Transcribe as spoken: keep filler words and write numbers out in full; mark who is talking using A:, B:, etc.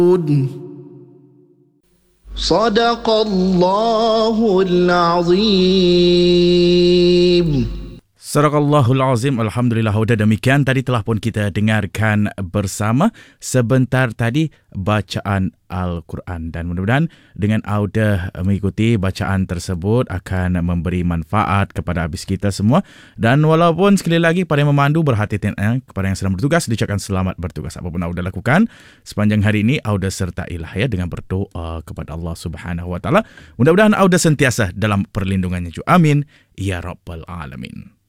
A: Sadaqallahul Azim.
B: Sadaqallahul Azim. Alhamdulillah. Sudah demikian tadi telah pun kita dengarkan bersama sebentar tadi bacaan Al-Quran, dan mudah-mudahan dengan Auda mengikuti bacaan tersebut akan memberi manfaat kepada habis kita semua. Dan walaupun sekali lagi pada yang memandu berhati-hati, eh, kepada yang sedang bertugas diucapkan selamat bertugas. Apapun Auda lakukan sepanjang hari ini, Auda sertailah ya dengan berdoa kepada Allah Subhanahu Wa Taala. Mudah-mudahan Auda sentiasa dalam perlindungannya juga. Amin ya rabbal alamin.